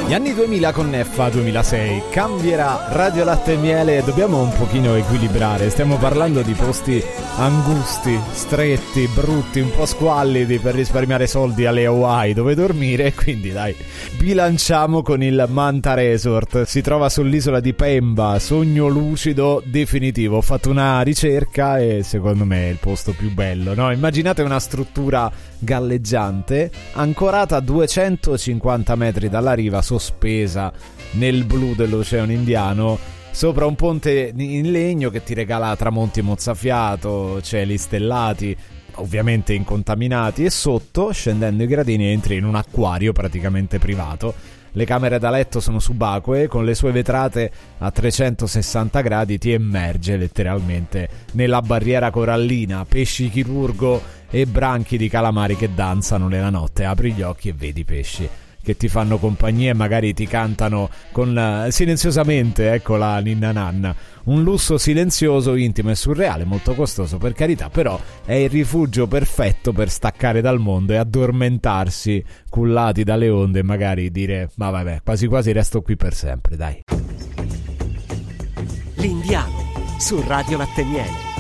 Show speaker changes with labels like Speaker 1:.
Speaker 1: Gli anni 2000 con Neffa 2006, cambierà Radio Latte e Miele, dobbiamo un pochino equilibrare, stiamo parlando di posti angusti, stretti, brutti, un po' squallidi per risparmiare soldi alle Hawaii dove dormire, quindi dai, bilanciamo con il Manta Resort, si trova sull'isola di Pemba, sogno lucido definitivo, ho fatto una ricerca e secondo me è il posto più bello, no? Immaginate una struttura galleggiante ancorata a 250 metri dalla riva, sospesa nel blu dell'Oceano Indiano, sopra un ponte in legno che ti regala tramonti mozzafiato, cieli stellati, ovviamente incontaminati, e sotto, scendendo i gradini, entri in un acquario praticamente privato. Le camere da letto sono subacquee, con le sue vetrate a 360 gradi ti immerge letteralmente nella barriera corallina, pesci chirurgo e branchi di calamari che danzano nella notte. Apri gli occhi e vedi pesci che ti fanno compagnia e magari ti cantano con silenziosamente, ecco la ninna nanna. Un lusso silenzioso, intimo e surreale, molto costoso per carità, però è il rifugio perfetto per staccare dal mondo e addormentarsi cullati dalle onde e magari dire ma vabbè, quasi quasi resto qui per sempre, dai.
Speaker 2: L'Indiano su Radio Latte e Miele.